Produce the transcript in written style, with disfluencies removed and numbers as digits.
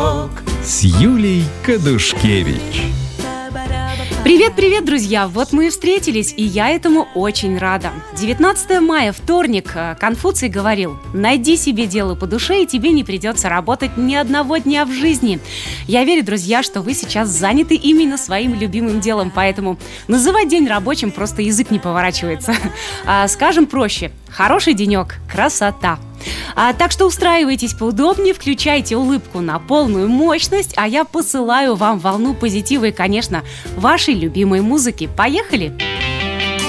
денек с Юлей Кадушкевич. Привет-привет, друзья! Вот мы и встретились, и я этому очень рада. 19 мая, вторник, Конфуций говорил: найди себе дело по душе, и тебе не придется работать ни одного дня в жизни. Я верю, друзья, что вы сейчас заняты именно своим любимым делом, поэтому называть день рабочим просто язык не поворачивается. Скажем проще: хороший денек, красота. Так что устраивайтесь поудобнее, включайте улыбку на полную мощность, а я посылаю вам волну позитива и, конечно, вашей любимой музыки. Поехали!